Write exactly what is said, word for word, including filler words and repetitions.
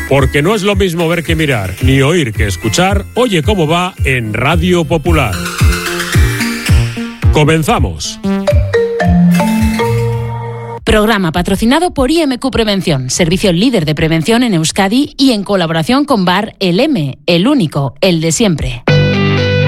Porque no es lo mismo ver que mirar, ni oír que escuchar. Oye cómo va en Radio Popular. Comenzamos. Programa patrocinado por I M Q Prevención, servicio líder de prevención en Euskadi y en colaboración con Bar El M, el único, el de siempre.